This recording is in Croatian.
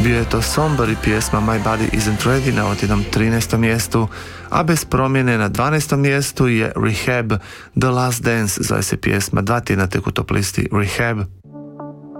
Bio je to Somebody, pjesma My Body Isn't Ready na odjednom 13. mjestu, a bez promjene na 12. mjestu je Rehab, The Last Dance, zove se pjesma, 2 tjedna tek u top listi Rehab.